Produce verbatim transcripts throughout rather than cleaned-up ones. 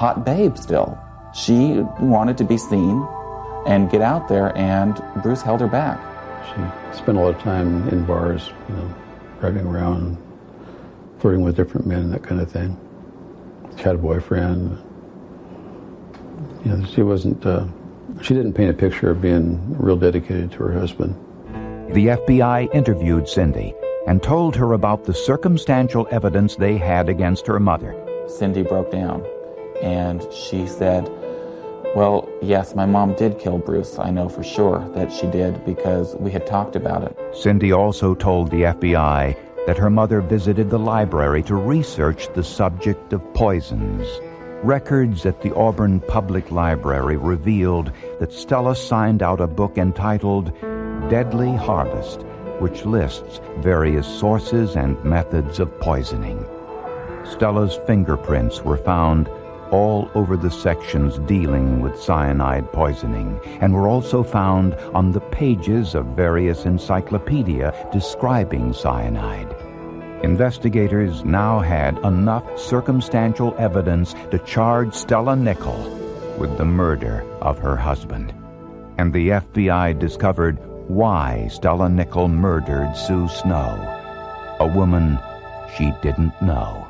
hot babe still. She wanted to be seen and get out there, and Bruce held her back. She spent a lot of time in bars, you know, driving around, flirting with different men, that kind of thing. She had a boyfriend. You know, she wasn't, uh, she didn't paint a picture of being real dedicated to her husband. The F B I interviewed Cindy and told her about the circumstantial evidence they had against her mother. Cindy broke down, and she said, well, yes, my mom did kill Bruce. I know for sure that she did because we had talked about it. Cindy also told the F B I that her mother visited the library to research the subject of poisons. Records at the Auburn Public Library revealed that Stella signed out a book entitled Deadly Harvest, which lists various sources and methods of poisoning. Stella's fingerprints were found all over the sections dealing with cyanide poisoning, and were also found on the pages of various encyclopedia describing cyanide. Investigators now had enough circumstantial evidence to charge Stella Nickell with the murder of her husband. And the F B I discovered why Stella Nickell murdered Sue Snow, a woman she didn't know.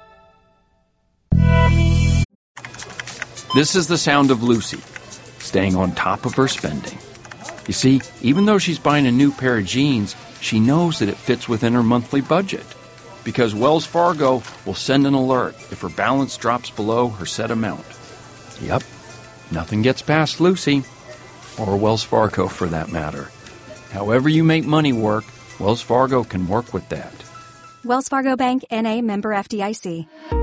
This is the sound of Lucy, staying on top of her spending. You see, even though she's buying a new pair of jeans, she knows that it fits within her monthly budget, because Wells Fargo will send an alert if her balance drops below her set amount. Yep, nothing gets past Lucy, or Wells Fargo for that matter. However you make money work, Wells Fargo can work with that. Wells Fargo Bank, N A, member F D I C.